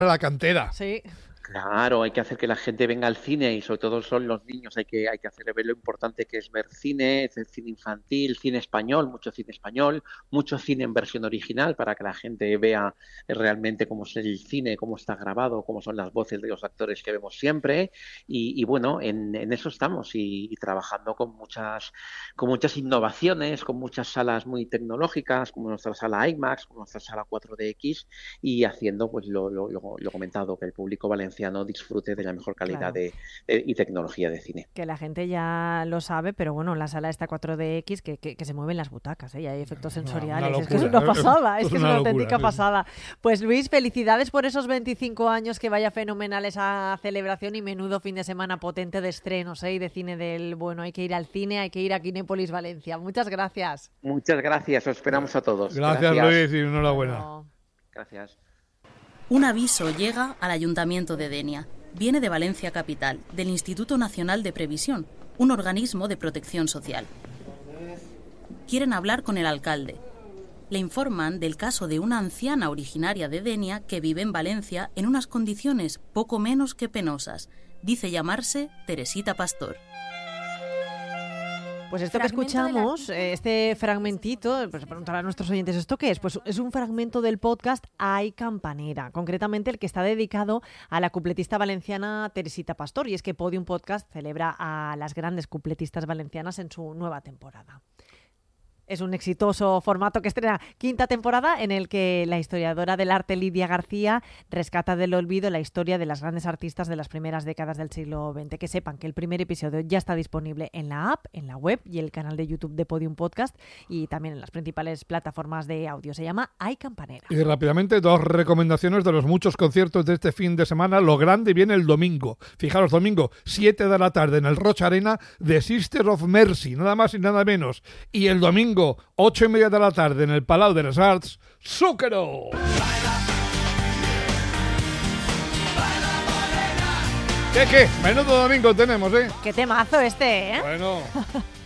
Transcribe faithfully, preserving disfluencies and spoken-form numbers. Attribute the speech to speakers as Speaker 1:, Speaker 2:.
Speaker 1: la cantera.
Speaker 2: Sí.
Speaker 3: Claro, hay que hacer que la gente venga al cine y sobre todo son los niños, hay que, hay que hacerle ver lo importante que es ver cine, es el cine infantil, cine español, mucho cine español, mucho cine en versión original para que la gente vea realmente cómo es el cine, cómo está grabado, cómo son las voces de los actores que vemos siempre y, y bueno, en, en eso estamos y, y trabajando con muchas, con muchas innovaciones, con muchas salas muy tecnológicas, como nuestra sala IMAX, como nuestra sala cuatro D X y haciendo pues lo, lo, lo, lo comentado, que el público valenciano no disfrute de la mejor calidad claro. de, de, y tecnología de cine.
Speaker 2: Que la gente ya lo sabe, pero bueno, la sala esta cuatro D X que, que, que se mueven las butacas, ¿eh? Y hay efectos sensoriales. Una, una es que es una pasada, es, es que es una, una auténtica locura, pasada. Pues Luis, felicidades por esos veinticinco años, que vaya fenomenal esa celebración y menudo fin de semana potente de estrenos, ¿eh? Y de cine del bueno. Hay que ir al cine, hay que ir a Kinépolis Valencia. Muchas gracias.
Speaker 3: Muchas gracias, os esperamos a todos.
Speaker 1: Gracias, gracias. Luis, y enhorabuena.
Speaker 3: No. Gracias.
Speaker 4: Un aviso llega al Ayuntamiento de Denia. Viene de Valencia Capital, del Instituto Nacional de Previsión, un organismo de protección social. Quieren hablar con el alcalde. Le informan del caso de una anciana originaria de Denia que vive en Valencia en unas condiciones poco menos que penosas. Dice llamarse Teresita Pastor.
Speaker 2: Pues esto que escuchamos, la... este fragmentito, pues preguntar a nuestros oyentes, ¿esto qué es? Pues es un fragmento del podcast Ay Campanera, concretamente el que está dedicado a la cupletista valenciana Teresita Pastor, y es que Podium Podcast celebra a las grandes cupletistas valencianas en su nueva temporada. Es un exitoso formato que estrena quinta temporada en el que la historiadora del arte Lidia García rescata del olvido la historia de las grandes artistas de las primeras décadas del siglo veinte. Que sepan que el primer episodio ya está disponible en la app, en la web y el canal de YouTube de Podium Podcast y también en las principales plataformas de audio. Se llama Ay Campanera.
Speaker 1: Y rápidamente, dos recomendaciones de los muchos conciertos de este fin de semana. Lo grande viene el domingo. Fijaros, domingo, siete de la tarde en el Rocha Arena, The Sisters of Mercy, nada más y nada menos. Y el domingo, ocho y media de la tarde en el Palau de les Arts, Zúquero. ¿Qué, qué? Menudo domingo tenemos, ¿eh?
Speaker 2: Qué temazo este, ¿eh?
Speaker 1: Bueno.